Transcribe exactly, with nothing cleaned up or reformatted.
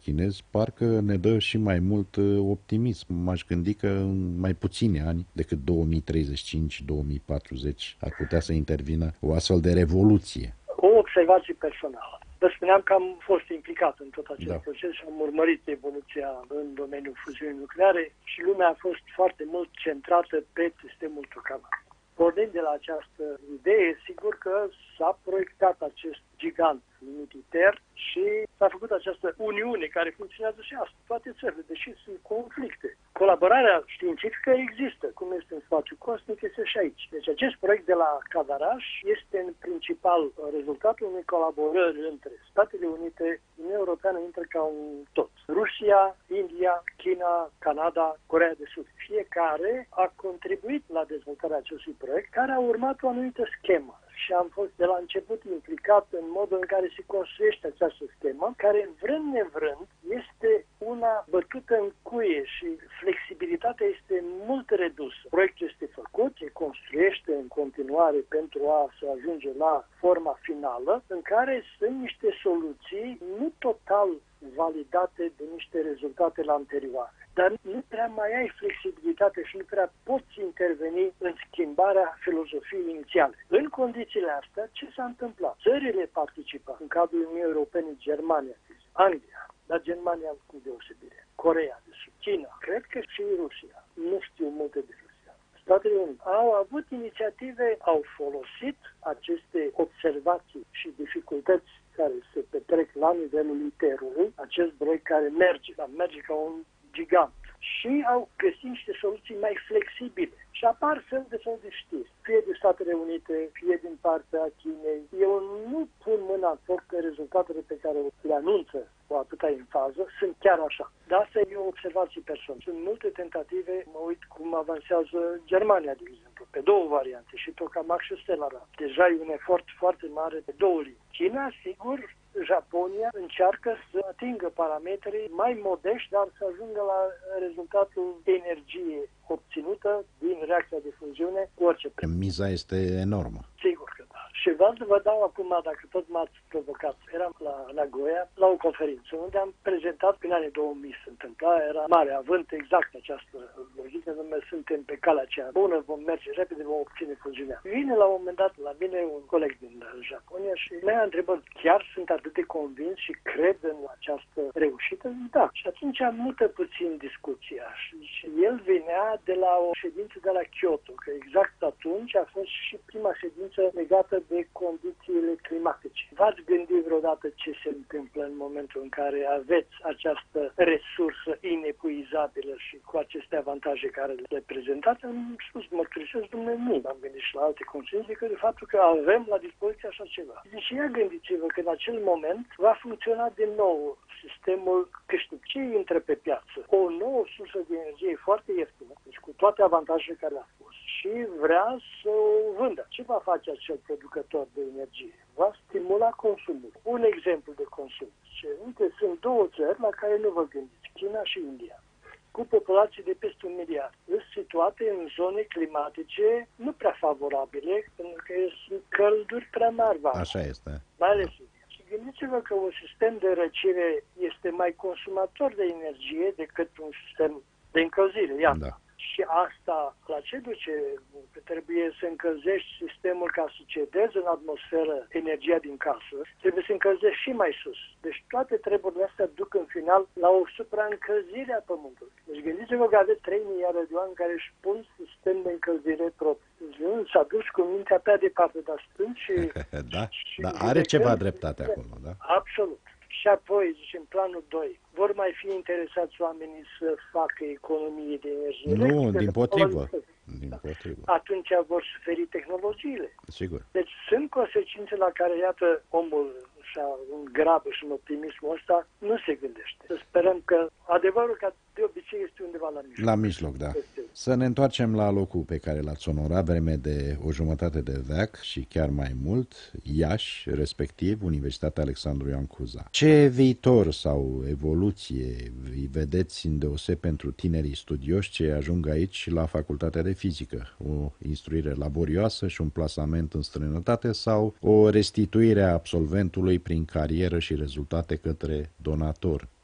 chinezi parcă ne dă și mai mult optimism. M-aș gândi că în mai puțini ani decât două mii treizeci și cinci două mii patruzeci ar putea să intervină o astfel de revoluție. O observație personală. Vă spuneam că am fost implicat în tot acest da. proces și am urmărit evoluția în domeniul fuziunii nucleare și lumea a fost foarte mult centrată pe sistemul Tokamak. Pornind de la această idee, sigur că s-a proiectat acest gigant numit ITER și s-a făcut această uniune care funcționează și astăzi. Toate țările, deși sunt conflicte. Colaborarea științifică există, cum este în spațiu cosmic, este și aici. Deci acest proiect de la Cadaraș este în principal rezultatul unei colaborări între Statele Unite, Uniunea Europeană intră ca un tot. Rusia, India, China, Canada, Coreea de Sud. Fiecare a contribuit la dezvoltarea acestui proiect, care a urmat o anumită schemă. Și am fost de la început implicat în modul în care se construiește această schemă, care, vrând nevrând, este una bătută în cuie și flexibilitatea este mult redusă. Proiectul este făcut, se construiește în continuare pentru a se ajunge la forma finală, în care sunt niște soluții nu total validate de niște rezultate la anterioare. Dar nu prea mai ai flexibilitate și nu prea poți interveni în schimbarea filozofiei inițiale. În condițiile astea, ce s-a întâmplat? Țările participă în cadrul Uniunii Europene, Germania, Anglia, dar Germania cu deosebire, Coreea de Sud, China, cred că și Rusia, nu știu multe de Rusia. Statele Unite au avut inițiative, au folosit aceste observații și dificultăți care se petrec la nivelul ITER-ului, acest proiect care merge, dar merge ca un gigant. Și au găsit niște soluții mai flexibile. Și apar fel de fel de știri, fie de Statele Unite, fie din partea Chinei. Eu nu pun mâna în foc că rezultatele pe care le anunță cu atâta în fază sunt chiar așa. Dar asta e o observație personală. Sunt multe tentative, mă uit cum avansează Germania, de exemplu, pe două variante, și Tokamak și Stellarat. Deja e un efort foarte mare pe două linii. China, sigur, Japonia încearcă să atingă parametrii mai modești, dar să ajungă la rezultatul de energie obținută din reacția de fuziune cu orice preț. Miza este enormă. Sigur că da. Și vreau să vă dau acum, dacă tot m-ați provocat, eram la Nagoya, la o conferință, unde am prezentat, prin anii două mii se întâmpla, era mare avânt exact această logică, nume, suntem pe calea cea bună, vom merge repede, vom obține fuziunea. Vine la un moment dat la mine un coleg din Japonia și mi-a întrebat, chiar sunt atât de convins și cred în această reușită? Da. Și atunci am mută puțin discuția. Și el venea de la o ședință de la Kyoto, că exact atunci a fost și prima ședință legată de condițiile climatice. V-ați gândit vreodată ce se întâmplă în momentul în care aveți această resursă inepuizabilă și cu aceste avantaje care le prezentați? Am spus, mărturisesc, domnule, nu am gândit și la alte condiții decât de faptul că avem la dispoziție așa ceva. Deci ia gândiți-vă că în acel moment va funcționa din nou sistemul câștig. Ce intră pe piață? O nouă sursă de energie foarte ieftină, deci cu toate avantajele care a fost, și vrea să o vândă. Ce va face acel producător de energie? Va stimula consumul. Un exemplu de consum. Și, uite, sunt două țări la care nu vă gândiți, China și India, cu populații de peste un miliard. Sunt situate în zone climatice nu prea favorabile, pentru că sunt călduri prea mari. Așa este. Mai ales. Și gândiți-vă că un sistem de răcire este mai consumator de energie decât un sistem de încălzire. Iată. Da. Și asta la ce duce? Că trebuie să încălzești sistemul ca să cedeze în atmosferă energia din casă, trebuie să încălzești și mai sus. Deci toate treburile astea duc în final la o supraîncălzire a Pământului. Deci gândiți-vă că aveți trei miliarde de oameni care își pun sistem de încălzire propriu. Deci nu s-a dus cu mintea prea departe, dar stând și... da, și dar are ceva dreptate acolo, da? Absolut. Și apoi, zice, în planul doi, vor mai fi interesați oamenii să facă economie de energie? Nu, din potrivă. Din potrivă. Atunci vor suferi tehnologiile. Sigur. Deci sunt consecințe la care, iată, omul și-a în grabă și în optimismul ăsta nu se gândește. Să sperăm că adevărul, ca de obicei, este undeva la mijloc. La mijloc, da. Să ne întoarcem la locul pe care l-ați onorat vreme de o jumătate de veac și chiar mai mult, Iași, respectiv Universitatea Alexandru Ioan Cuza. Ce viitor sau evoluție îi vedeți îndeoseb pentru tinerii studioși ce ajung aici la Facultatea de Fizică? O instruire laborioasă și un plasament în străinătate sau o restituire a absolventului prin carieră și rezultate către donator?